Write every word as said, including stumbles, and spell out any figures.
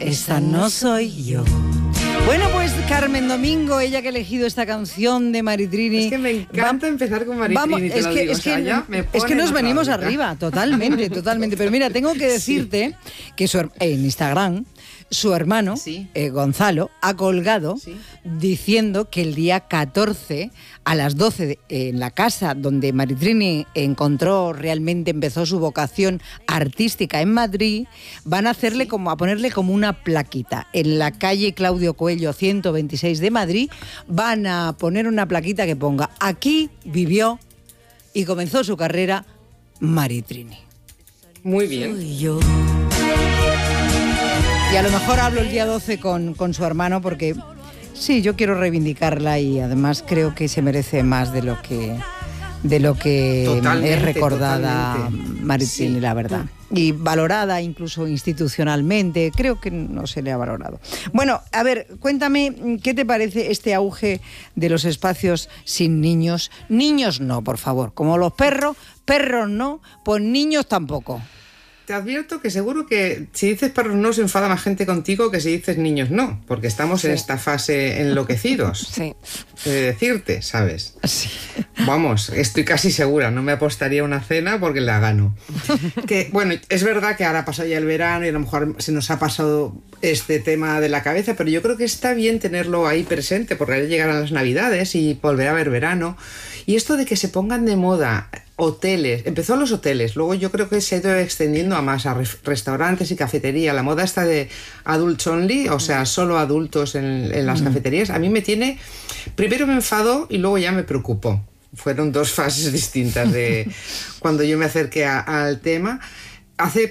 esa no soy yo. Bueno, pues Carmen Domingo, ella que ha elegido esta canción de Maritrini. Es que me encanta Va, empezar con Maritrini, vamos, te es lo que, digo. Es, o sea, que, ya me es que nos venimos órbita. arriba, totalmente, totalmente. Pero mira, tengo que decirte sí. que su, en Instagram su hermano, sí. eh, Gonzalo, ha colgado sí. diciendo que el día catorce a las doce de, eh, en la casa donde Maritrini encontró, realmente empezó su vocación artística en Madrid, van a hacerle sí. como a ponerle como una plaquita en la calle Claudio Coello ciento veintiséis de Madrid. Van a poner una plaquita que ponga: aquí vivió y comenzó su carrera Maritrini. Muy bien. Soy yo. Y a lo mejor hablo el día doce con, con su hermano porque sí, yo quiero reivindicarla y además creo que se merece más de lo que, de lo que totalmente, es recordada totalmente. Maritrini, sí. la verdad. Y valorada incluso institucionalmente, creo que no se le ha valorado. Bueno, a ver, cuéntame, ¿qué te parece este auge de los espacios sin niños? Niños no, por favor, como los perros, perros no, pues niños tampoco. Te advierto que seguro que si dices perros no se enfada más gente contigo que si dices niños no, porque estamos sí. en esta fase enloquecidos. Sí. De decirte, ¿sabes? Sí. Vamos, estoy casi segura, no me apostaría una cena porque la gano. Que bueno, es verdad que ahora ha pasado ya el verano y a lo mejor se nos ha pasado este tema de la cabeza, pero yo creo que está bien tenerlo ahí presente porque ya llegarán las Navidades y volver a haber verano. Y esto de que se pongan de moda hoteles, empezó los hoteles, luego yo creo que se ha ido extendiendo a más, a restaurantes y cafetería. La moda esta de adults only, o sea, solo adultos en, en las cafeterías, a mí me tiene, primero me enfadó y luego ya me preocupó. Fueron dos fases distintas de cuando yo me acerqué a, al tema. Hace